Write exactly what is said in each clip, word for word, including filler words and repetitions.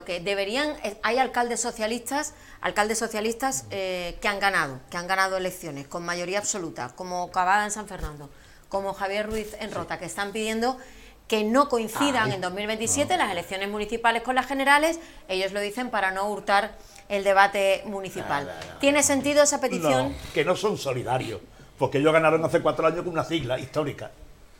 que deberían, hay alcaldes socialistas, alcaldes socialistas eh, que han ganado, que han ganado elecciones con mayoría absoluta, como Cavada en San Fernando, como Javier Ruiz en Rota, que están pidiendo que no coincidan Ay, en dos mil veintisiete no. las elecciones municipales con las generales. Ellos lo dicen para no hurtar el debate municipal. No, no, no, ¿Tiene sentido esa petición? No, que no son solidarios, porque ellos ganaron hace cuatro años con una sigla histórica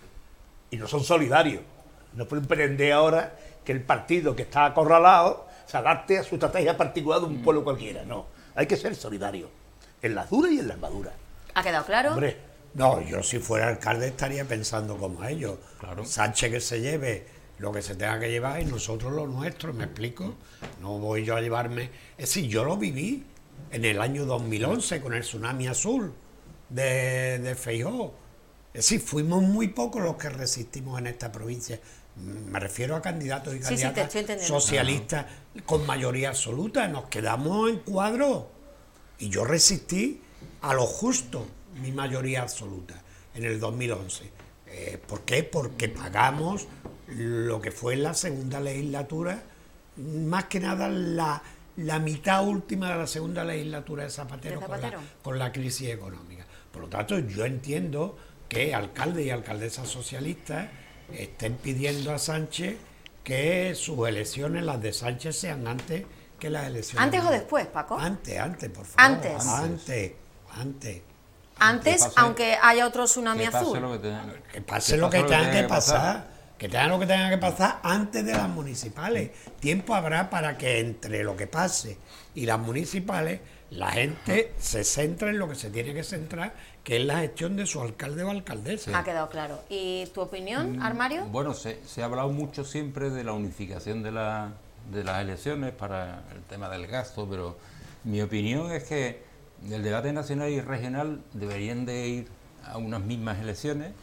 y no son solidarios. No pueden pretender ahora que el partido que está acorralado se adapte a su estrategia particular de un pueblo cualquiera. No, hay que ser solidario en las duras y en las maduras. ¿Ha quedado claro? Hombre, no, yo si fuera alcalde estaría pensando como ellos. Claro. Sánchez que se lleve lo que se tenga que llevar y nosotros lo nuestro, ¿me explico? No voy yo a llevarme... Es decir, yo lo viví en el año dos mil once con el tsunami azul de, de Feijóo. Es decir, fuimos muy pocos los que resistimos en esta provincia. Me refiero a candidatos y candidatas sí, sí, socialistas no. con mayoría absoluta. Nos quedamos en cuadro y yo resistí a lo justo mi mayoría absoluta en el dos mil once. Eh, ¿Por qué? Porque pagamos lo que fue la segunda legislatura, más que nada la, la mitad última de la segunda legislatura de Zapatero, ¿De Zapatero? Con, la, con la crisis económica. Por lo tanto, yo entiendo que alcaldes y alcaldesas socialistas estén pidiendo a Sánchez que sus elecciones, las de Sánchez, sean antes que las elecciones. ¿Antes o después, Paco? Antes, antes, por favor. Antes. Antes, antes. Antes, pase, aunque haya otro tsunami que azul. Lo que, tenga, que pase lo que, lo que tenga que pasar. pasar. Que tenga lo que tenga que pasar antes de las municipales. Tiempo habrá para que entre lo que pase y las municipales la gente se centre en lo que se tiene que centrar, que es la gestión de su alcalde o alcaldesa. Ha quedado claro. ¿Y tu opinión, Armario? Bueno, se, se ha hablado mucho siempre de la unificación de, la, de las elecciones para el tema del gasto, pero mi opinión es que el debate nacional y regional deberían de ir a unas mismas elecciones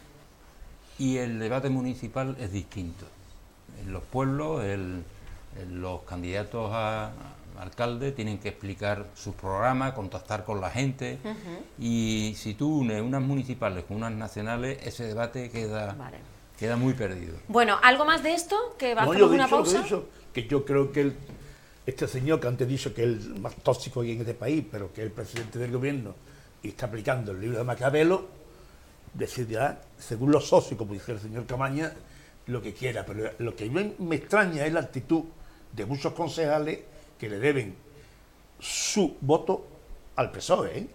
y el debate municipal es distinto. En los pueblos, el, el, los candidatos a alcalde tienen que explicar sus programas, contactar con la gente uh-huh. y si tú unes unas municipales con unas nacionales, ese debate queda, vale. queda muy perdido. Bueno, ¿algo más de esto? Que va a no, hacer una dicho, pausa. Dicho, que yo creo que el, este señor que antes dicho que es el más tóxico aquí en este país, pero que es el presidente del gobierno y está aplicando el libro de Maquiavelo, decidirá, según los socios, como dice el señor Camaña, lo que quiera. Pero lo que me, me extraña es la actitud de muchos concejales que le deben su voto al P S O E, ¿eh?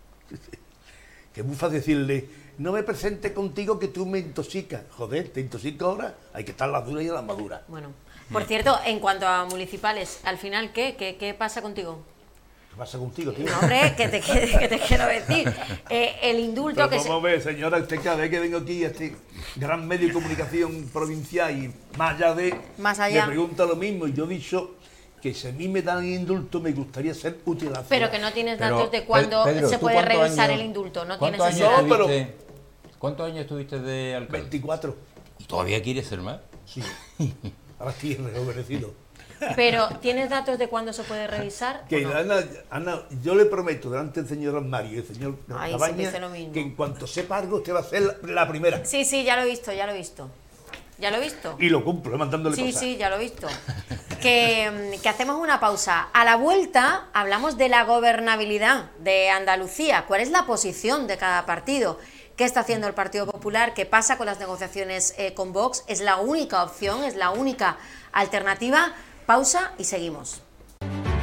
Que es muy fácil decirle, no me presente contigo que tú me intoxicas. Joder, te intoxico ahora, hay que estar las duras y las maduras. Bueno, por cierto, en cuanto a municipales, al final, ¿qué? ¿Qué, qué pasa contigo? ¿Qué pasa contigo, tío? No, hombre, que te, que, que te quiero decir. Eh, el indulto Pero que ¿cómo se... ve, señora, usted cada vez que vengo aquí a este gran medio de comunicación provincial y más allá de... Más allá. Me pregunta lo mismo y yo he dicho que si a mí me dan indulto me gustaría ser útil a la ciudad. Pero que no tienes datos pero, de cuándo Pedro, se puede revisar años, el indulto, no tienes años ese dato. No, pero, ¿cuántos años estuviste de alcalde? veinticuatro. ¿Y todavía quieres ser más? Sí, ahora estoy rejuvenecido. Pero, ¿tienes datos de cuándo se puede revisar? Que no? Ana, Ana, yo le prometo delante del señor Mario y el señor Ay, Cabaña que en cuanto sepa algo usted va a ser la, la primera. Sí, sí, ya lo he visto, ya lo he visto. Ya lo he visto. Y lo cumplo, mandándole sí, cosas. Sí, sí, ya lo he visto. que, que hacemos una pausa. A la vuelta hablamos de la gobernabilidad de Andalucía. ¿Cuál es la posición de cada partido? ¿Qué está haciendo el Partido Popular? ¿Qué pasa con las negociaciones eh, con Vox? ¿Es la única opción? ¿Es la única alternativa? Pausa y seguimos.